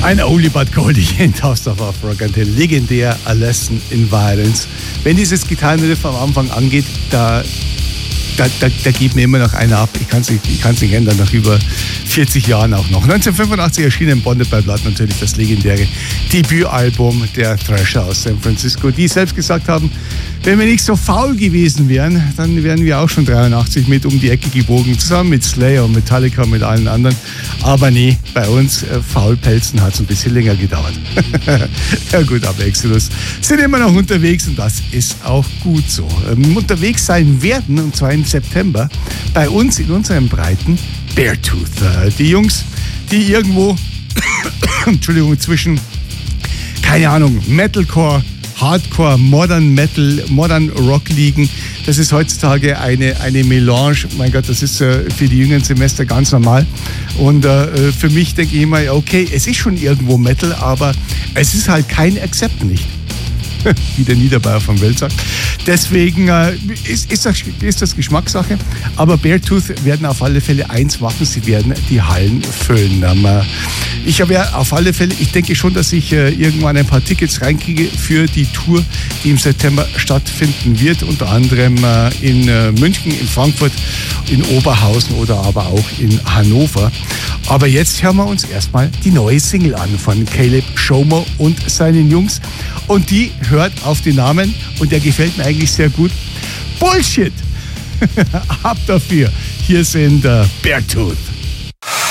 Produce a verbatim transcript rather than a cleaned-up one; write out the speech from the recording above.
Ein Oldie but Goldie in House of Rockantenne, legendär A Lesson in Violence. Wenn dieses Gitarrenriff am Anfang angeht, da, da, da, da geht mir immer noch einer ab. Ich kann es nicht, ich kann's nicht ändern, nach über vierzig Jahren auch noch. neunzehnhundertfünfundachtzig erschien in Bonded by Blood natürlich das legendäre Debütalbum der Thrasher aus San Francisco, die selbst gesagt haben, wenn wir nicht so faul gewesen wären, dann wären wir auch schon dreiundachtzig mit um die Ecke gebogen, zusammen mit Slayer und Metallica, mit allen anderen. Aber nee, bei uns äh, Faulpelzen hat es ein bisschen länger gedauert. Ja gut, aber Exodus sind immer noch unterwegs und das ist auch gut so. Ähm, unterwegs sein werden, und zwar im September, bei uns in unseren Breiten Beartooth. Äh, die Jungs, die irgendwo, Entschuldigung, zwischen, keine Ahnung, Metalcore, Hardcore, Modern Metal, Modern Rock liegen. Das ist heutzutage eine, eine Melange. Mein Gott, das ist äh, für die jüngeren Semester ganz normal. Und äh, für mich denke ich immer, okay, es ist schon irgendwo Metal, aber es ist halt kein Accept nicht. Wie der Niederbayer vom Welt sagt. Deswegen äh, ist, ist, das, ist das Geschmackssache. Aber Beartooth werden auf alle Fälle eins machen, sie werden die Hallen füllen. Ähm, äh, ich habe ja auf alle Fälle, ich denke schon, dass ich äh, irgendwann ein paar Tickets reinkriege für die Tour, die im September stattfinden wird. Unter anderem äh, in äh, München, in Frankfurt, in Oberhausen oder aber auch in Hannover. Aber jetzt hören wir uns erstmal die neue Single an von Caleb Shomer und seinen Jungs. Und die hört auf den Namen, und der gefällt mir eigentlich sehr gut, Bullshit! Ab dafür. Hier sind äh, Beartooth.